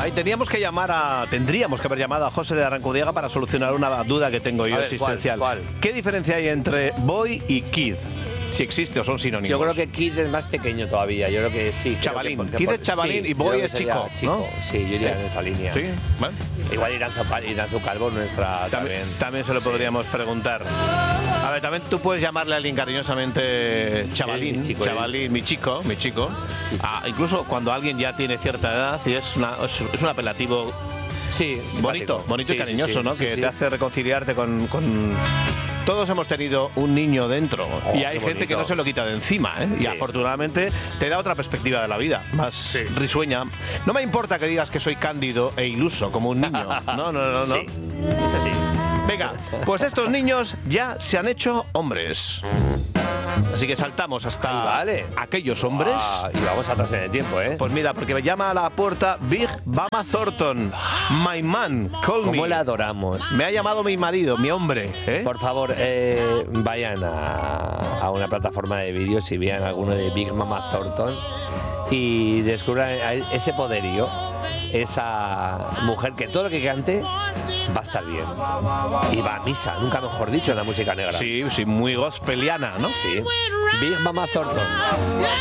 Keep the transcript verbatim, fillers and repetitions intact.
Ahí teníamos que llamar a, tendríamos que haber llamado a José de Arrancudiaga para solucionar una duda que tengo yo A ver, existencial. ¿cuál, cuál? ¿Qué diferencia hay entre boy y kid? Si existe o son sinónimos. Yo creo que Kid es más pequeño todavía. Yo creo que sí. Chavalín. Creo que, Kid por- es chavalín sí, y boy creo que es sería chico, chico. ¿no? Sí, yo iría en esa línea. Sí, bueno. Igual Iranzu, Iranzu Calvo, nuestra También, también. también se lo Sí. podríamos preguntar. A ver, también tú puedes llamarle a alguien cariñosamente chavalín, mi chico, chavalín, mi chico, mi chico. Ah, incluso cuando alguien ya tiene cierta edad y es, una, es, es un apelativo Sí, bonito, simpático. bonito Sí, y cariñoso, sí, sí, ¿no? sí, que sí. te hace reconciliarte con, con... Todos hemos tenido un niño dentro Oh, y hay qué gente que bonito. no se lo quita de encima, ¿eh? Y Sí. afortunadamente te da otra perspectiva de la vida, más risueña. No me importa que digas que soy cándido e iluso como un niño. No, no, no, no. Sí. Sí. Venga, pues estos niños ya se han hecho hombres. Así que saltamos hasta Ah, vale. aquellos hombres. Ah, y vamos atrás en el tiempo, ¿eh? Pues mira, porque me llama a la puerta Big Mama Thornton. My man, call ¿Cómo me. la adoramos? Me ha llamado mi marido, mi hombre. ¿eh? Por favor, eh, vayan a, a una plataforma de vídeos y vean alguno de Big Mama Thornton y descubran a ese poderío, esa mujer que todo lo que cante va a estar bien. Y va a misa, nunca mejor dicho, en la música negra. Sí, sí, muy gospeliana, ¿no? Sí. Big Mama Thornton.